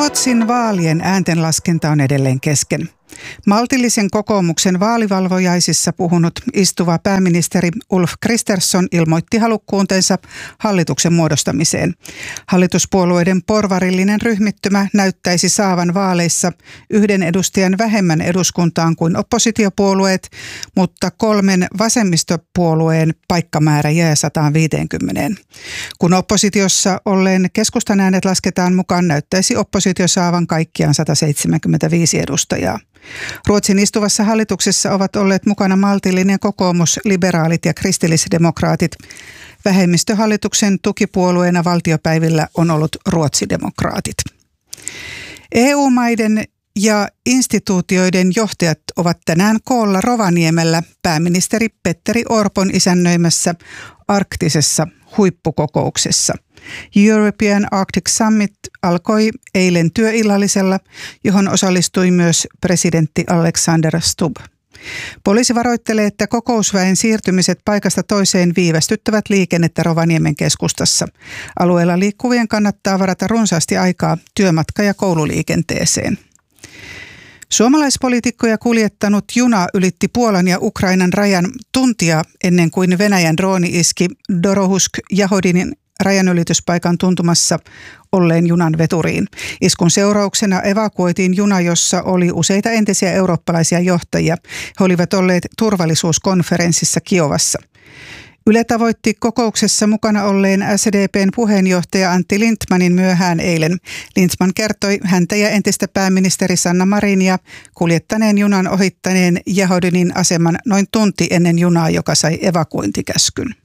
Ruotsin vaalien ääntenlaskenta on edelleen kesken. Maltillisen kokoomuksen vaalivalvojaisissa puhunut istuva pääministeri Ulf Kristersson ilmoitti halukkuutensa hallituksen muodostamiseen. Hallituspuolueiden porvarillinen ryhmittymä näyttäisi saavan vaaleissa 1 edustajan vähemmän eduskuntaan kuin oppositiopuolueet, mutta 3 vasemmistopuolueen paikkamäärä jää 150. Kun oppositiossa olleen keskustan äänet lasketaan mukaan, näyttäisi oppositio saavan kaikkiaan 175 edustajaa. Ruotsin istuvassa hallituksessa ovat olleet mukana maltillinen kokoomus, liberaalit ja kristillisdemokraatit. Vähemmistöhallituksen tukipuolueena valtiopäivillä on ollut ruotsidemokraatit. EU-maiden ja instituutioiden johtajat ovat tänään koolla Rovaniemellä pääministeri Petteri Orpon isännöimässä arktisessa huippukokouksessa. European Arctic Summit alkoi eilen työillallisella, johon osallistui myös presidentti Alexander Stubb. Poliisi varoittelee, että kokousväen siirtymiset paikasta toiseen viivästyttävät liikennettä Rovaniemen keskustassa. Alueella liikkuvien kannattaa varata runsaasti aikaa työmatka- ja koululiikenteeseen. Suomalaispoliitikkoja kuljettanut juna ylitti Puolan ja Ukrainan rajan tuntia ennen kuin Venäjän drooni iski Dorohusk-Jahodinin rajanylityspaikan tuntumassa olleen junan veturiin. Iskun seurauksena evakuoitiin juna, jossa oli useita entisiä eurooppalaisia johtajia. He olivat olleet turvallisuuskonferenssissa Kiovassa. Yle tavoitti kokouksessa mukana olleen SDP:n puheenjohtaja Antti Lindtmanin myöhään eilen. Lindtman kertoi häntä ja entistä pääministeri Sanna Marinia kuljettaneen junan ohittaneen Jahodinin aseman noin tunti ennen junaa, joka sai evakuointikäskyn.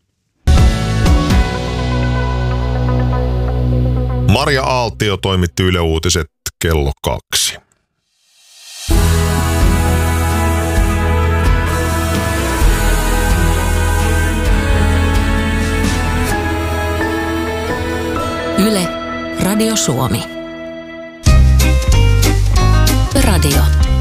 Marja Aaltio toimitti Yle Uutiset kello 2. Yle, Radio Suomi. Radio.